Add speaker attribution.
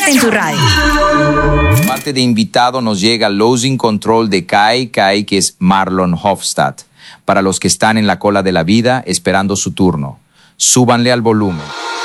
Speaker 1: en tu radio.
Speaker 2: Parte de invitado nos llega Losing Control de Kai, que es Marlon Hofstadt. Para los que están en la cola de la vida esperando su turno, súbanle al volumen.